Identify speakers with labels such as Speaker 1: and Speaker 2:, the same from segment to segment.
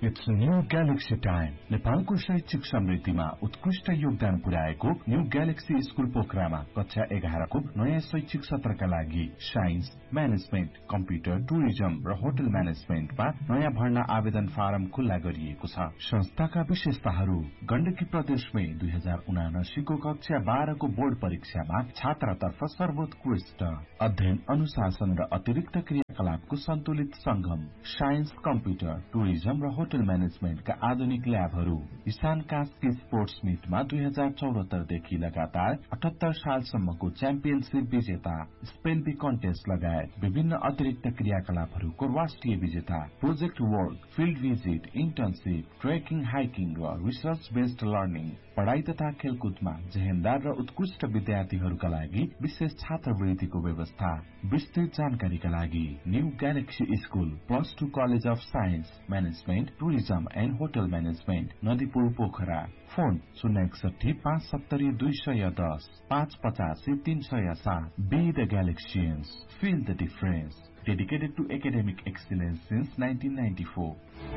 Speaker 1: It's New Galaxy Time. नेपालको शैक्षिक समृद्धिमा उत्कृष्ट योगदान पुर्याएको न्यू ग्यालेक्सी स्कूल पोखरामा कक्षा 11 को नयाँ शैक्षिक सत्रका लागि साइन्स, म्यानेजमेन्ट, कम्प्युटर, टुरिज्म र होटल म्यानेजमेन्टमा नयाँ भर्ना आवेदन फारम खुल्ला गरिएको छ। संस्थाका विशेषताहरू: गण्डकी प्रदेशमै 2079 को कक्षा 12 को बोर्ड परीक्षामा छात्रतर्फ सर्वोत्कृष्ट अध्ययन, अनुशासन र अतिरिक्त क्रियाकलापको सन्तुलित संगम, साइन्स, कम्प्युटर, टुरिज्म र होटल म्यानेजमेन्टका आधुनिक ल्याबहरू, इशान कास्की स्पोर्ट्स मिटमा 2074 देखि लगातार 78 सालसम्मको च्याम्पियनशिप विजेता, स्पेलबी कन्टेस्ट लगायत विभिन्न अतिरिक्त क्रियाकलापहरूको राष्ट्रिय विजेता, project work, field visit, internship, trekking, hiking र रिसर्च बेस्ड लर्निङ, पढ़ाई तथा खेलकुदमा जेहेन्दार र उत्कृष्ट विद्यार्थीहरूका लागि विशेष छात्रवृत्तिको व्यवस्था। विस्तृत जानकारीका लागि new galaxy school +2 college of science, management, tourism and hotel management, Nadipur, Pokhara. Phone 061 570 210 585 307। Be the Galaxians. Feel the difference. Dedicated to academic excellence since 1994.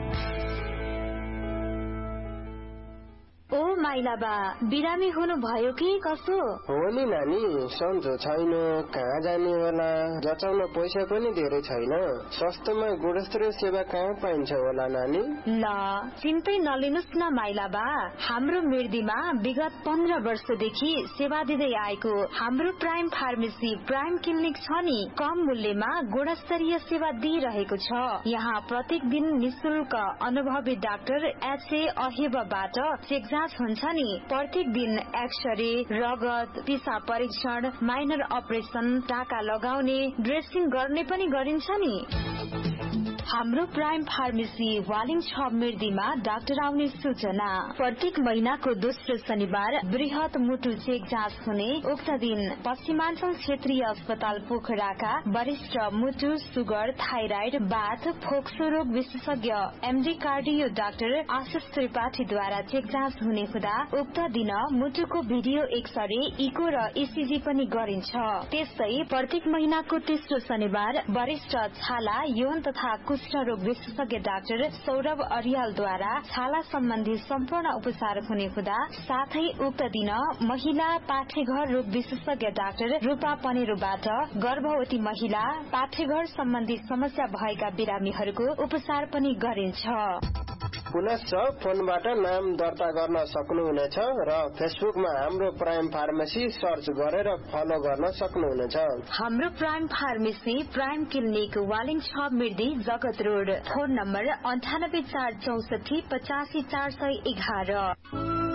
Speaker 2: ओ माइलाबा, बिरामी हुनु भयो कि कसो?
Speaker 3: हो नि नानी, सन्चो छैन, कहाँ जाने होला, जचाउन पैसा पनि धेरै छैन। सस्तोमा गुणस्तरीय सेवा कहाँ पाइन्छ होला नानी?
Speaker 2: ल, चिन्तै नलिनुस् न माइलाबा, हाम्रो मिर्दीमा विगत 15 वर्षदेखि सेवा दिँदै आएको हाम्रो प्राइम फार्मेसी प्राइम क्लिनिक छ नि, कम मूल्यमा गुणस्तरीय सेवा दिइरहेको छ। यहाँ प्रत्येक दिन निशुल्क अनुभवी डाक्टर एचए अहेबाबाट चेक हुन्छ नि। प्रत्येक दिन एक्सरे, रगत, पिसाब परीक्षण, माइनर अपरेसन, टाका लगाउने, ड्रेसिङ गर्ने पनि गरिन्छ नि। हाम्रो प्राइम फार्मेसी वालिङ 6 मिर्दीमा डाक्टर आउने सूचना। प्रत्येक महिनाको दोस्रो शनिबार बृहत मुटु चेक जाँच हुने। उक्त दिन पश्चिमाञ्चल क्षेत्रीय अस्पताल पोखराका वरिष्ठ मुटु, सुगर, थाइराइड, बाथ, फोक्सो रोग विशेषज्ञ एमडी कार्डियो डाक्टर आशिष त्रिपाठीद्वारा चेक जाँच हुने हुँदा उक्त दिन मुटुको भिडियो एक्सरे, इको र इसिजी पनि गरिन्छ। त्यस्तै प्रत्येक महिनाको तेस्रो शनिबार वरिष्ठ छाला, यौन तथा कुष्ठरोग विशेषज्ञ डाक्टर सौरभ अरियालद्वारा छाला सम्बन्धी सम्पूर्ण उपचार हुने हुँदा, साथै उक्त दिन महिला पाठेघर रोग विशेषज्ञ डाक्टर रूपा पनेरोबाट गर्भवती महिला, पाठेघर सम्बन्धी समस्या भएका बिरामीहरूको उपचार पनि गरिन्छ।
Speaker 3: पुनश्च फोनबाट नाम दर्ता गर्न सक्नुहुनेछ र फेसबुकमा हाम्रो प्राइम फार्मेसी सर्च गरेर फलो गर्न सक्नुहुनेछ।
Speaker 2: हाम्रो prime pharmacy prime clinic Waling 6 मिर्दी, जगत रोड। Phone number 98 464 85 411।